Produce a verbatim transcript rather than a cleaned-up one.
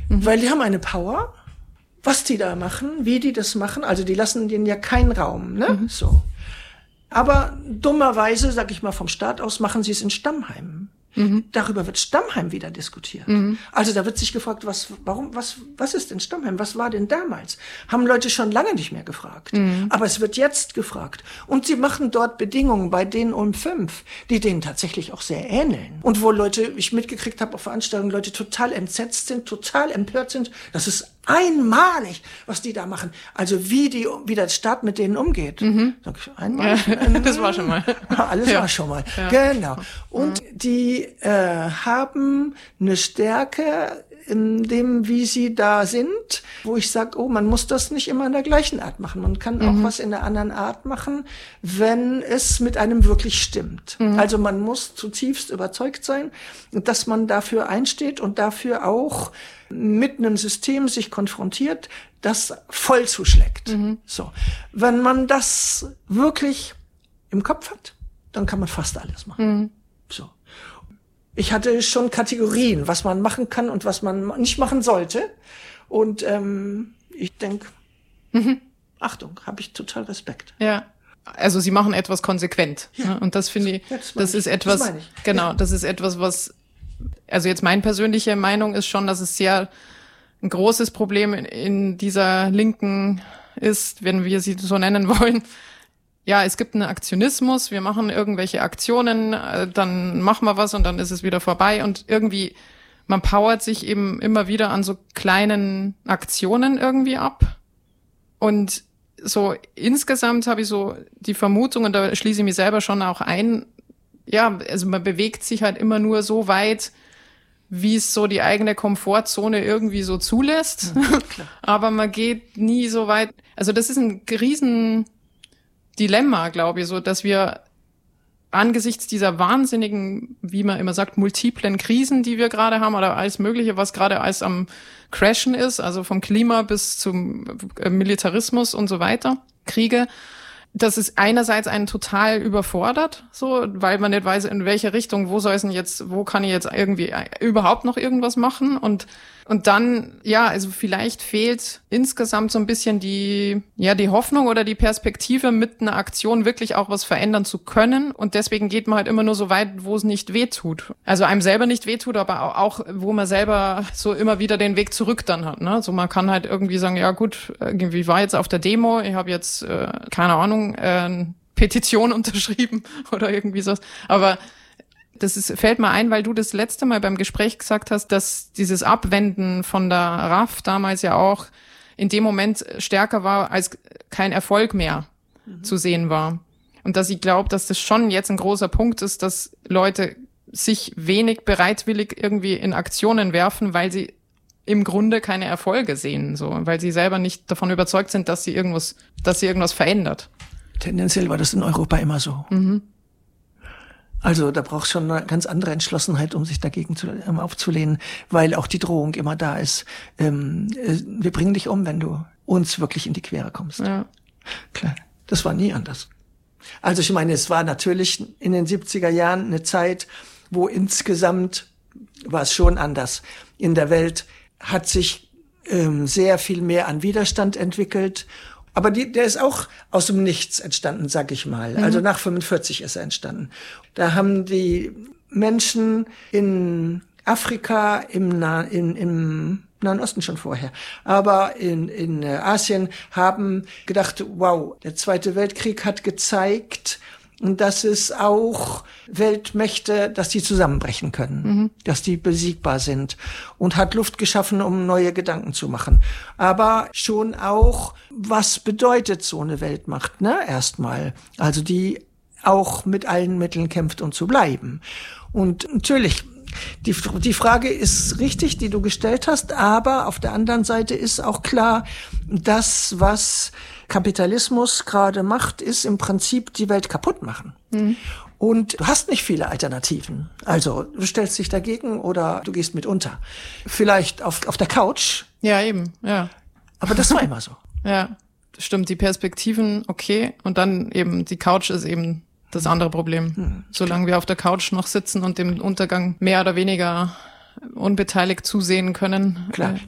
Mhm. Weil die haben eine Power, was die da machen, wie die das machen, also die lassen denen ja keinen Raum, ne? Mhm. So. Aber dummerweise, sag ich mal vom Staat aus, machen sie es in Stammheimen. Mhm. Darüber wird Stammheim wieder diskutiert. Mhm. Also da wird sich gefragt, was, warum, was, was ist denn Stammheim? Was war denn damals? Haben Leute schon lange nicht mehr gefragt. Mhm. Aber es wird jetzt gefragt. Und sie machen dort Bedingungen bei denen um fünf, die denen tatsächlich auch sehr ähneln. Und wo Leute, ich mitgekriegt habe auf Veranstaltungen, Leute total entsetzt sind, total empört sind. Das ist einmalig, was die da machen. Also wie die, wie der Staat mit denen umgeht. Mhm. Sag ich, einmalig. Ja, das war schon mal. Alles ja. war schon mal. Ja. Genau. Und mhm. die äh, haben eine Stärke in dem, wie sie da sind, wo ich sage, oh, man muss das nicht immer in der gleichen Art machen. Man kann auch mhm. was in der anderen Art machen, wenn es mit einem wirklich stimmt. Mhm. Also man muss zutiefst überzeugt sein, dass man dafür einsteht und dafür auch mit einem System sich konfrontiert, das voll zuschlägt. Mhm. So. Wenn man das wirklich im Kopf hat, dann kann man fast alles machen. Mhm. So. Ich hatte schon Kategorien, was man machen kann und was man nicht machen sollte. Und ähm, ich denke, mhm. Achtung, habe ich total Respekt. Ja. Also Sie machen etwas konsequent. Ja. Und das finde ich, ja, das, das ist ich. etwas, das meine ich. genau, ja. das ist etwas, was, also jetzt meine persönliche Meinung ist schon, dass es sehr ein großes Problem in, in dieser Linken ist, wenn wir sie so nennen wollen. Ja, es gibt einen Aktionismus, wir machen irgendwelche Aktionen, dann machen wir was und dann ist es wieder vorbei und irgendwie, man powert sich eben immer wieder an so kleinen Aktionen irgendwie ab und so insgesamt habe ich so die Vermutung, und da schließe ich mich selber schon auch ein, ja, also man bewegt sich halt immer nur so weit, wie es so die eigene Komfortzone irgendwie so zulässt, ja, klar. Aber man geht nie so weit, also das ist ein riesen Dilemma, glaube ich, so, dass wir angesichts dieser wahnsinnigen, wie man immer sagt, multiplen Krisen, die wir gerade haben, oder alles Mögliche, was gerade alles am Crashen ist, also vom Klima bis zum Militarismus und so weiter, Kriege, das ist einerseits einen total überfordert, so, weil man nicht weiß, in welche Richtung, wo soll es denn jetzt, wo kann ich jetzt irgendwie überhaupt noch irgendwas machen und und dann, ja, also vielleicht fehlt insgesamt so ein bisschen die, ja, die Hoffnung oder die Perspektive, mit einer Aktion wirklich auch was verändern zu können. Und deswegen geht man halt immer nur so weit, wo es nicht wehtut. Also einem selber nicht wehtut, aber auch, wo man selber so immer wieder den Weg zurück dann hat. Ne? So man kann halt irgendwie sagen, ja gut, irgendwie war jetzt auf der Demo, ich habe jetzt, äh, keine Ahnung, äh, eine Petition unterschrieben oder irgendwie sowas. Aber das ist, fällt mir ein, weil du das letzte Mal beim Gespräch gesagt hast, dass dieses Abwenden von der R A F damals ja auch in dem Moment stärker war, als kein Erfolg mehr mhm. zu sehen war. Und dass ich glaube, dass das schon jetzt ein großer Punkt ist, dass Leute sich wenig bereitwillig irgendwie in Aktionen werfen, weil sie im Grunde keine Erfolge sehen, so, weil sie selber nicht davon überzeugt sind, dass sie irgendwas, dass sie irgendwas verändert. Tendenziell war das in Europa immer so. Mhm. Also da braucht es schon eine ganz andere Entschlossenheit, um sich dagegen zu, ähm, aufzulehnen, weil auch die Drohung immer da ist. Ähm, äh, wir bringen dich um, wenn du uns wirklich in die Quere kommst. Ja. Klar, das war nie anders. Also ich meine, es war natürlich in den siebziger Jahren eine Zeit, wo insgesamt war es schon anders. In der Welt hat sich ähm, sehr viel mehr an Widerstand entwickelt. Aber die, der ist auch aus dem Nichts entstanden, sag ich mal. Mhm. Also nach fünfundvierzig ist er entstanden. Da haben die Menschen in Afrika, im, Na, in, im Nahen Osten schon vorher, aber in, in Asien haben gedacht, wow, der Zweite Weltkrieg hat gezeigt, dass es auch Weltmächte, dass die zusammenbrechen können, mhm. dass die besiegbar sind und hat Luft geschaffen, um neue Gedanken zu machen. Aber schon auch, was bedeutet so eine Weltmacht, ne? Erstmal. Also die auch mit allen Mitteln kämpft, um zu bleiben. Und natürlich, die, die Frage ist richtig, die du gestellt hast, aber auf der anderen Seite ist auch klar, das, was Kapitalismus gerade macht, ist im Prinzip die Welt kaputt machen. Mhm. Und du hast nicht viele Alternativen. Also du stellst dich dagegen oder du gehst mit unter. Vielleicht auf, auf der Couch. Ja, eben, ja. Aber das war immer so. Ja, stimmt, die Perspektiven, okay. Und dann eben, die Couch ist eben das andere Problem. Mhm. Solange wir auf der Couch noch sitzen und dem Untergang mehr oder weniger unbeteiligt zusehen können. Klar,